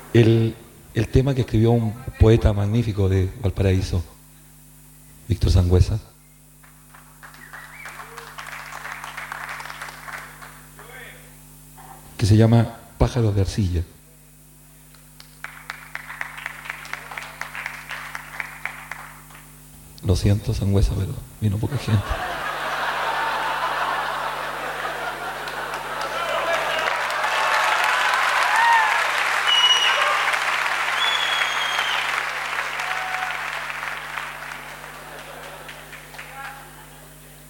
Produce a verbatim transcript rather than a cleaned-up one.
el, el tema que escribió un poeta magnífico de Valparaíso, Víctor Sangüesa. Que se llama Pájaros de Arcilla. Lo siento, Sangüesa, pero vino poca gente.